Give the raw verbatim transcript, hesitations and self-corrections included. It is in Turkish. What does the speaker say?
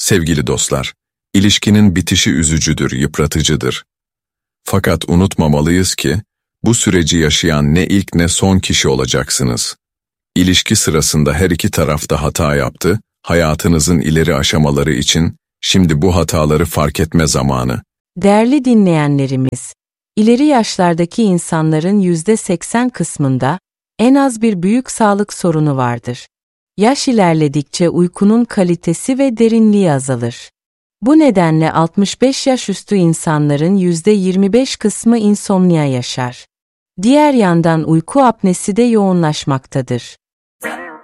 Sevgili dostlar, ilişkinin bitişi üzücüdür, yıpratıcıdır. Fakat unutmamalıyız ki, bu süreci yaşayan ne ilk ne son kişi olacaksınız. İlişki sırasında her iki taraf da hata yaptı, hayatınızın ileri aşamaları için şimdi bu hataları fark etme zamanı. Değerli dinleyenlerimiz, ileri yaşlardaki insanların yüzde seksen kısmında en az bir büyük sağlık sorunu vardır. Yaş ilerledikçe uykunun kalitesi ve derinliği azalır. Bu nedenle altmış beş yaş üstü insanların yüzde yirmi beş kısmı insomnia yaşar. Diğer yandan uyku apnesi de yoğunlaşmaktadır.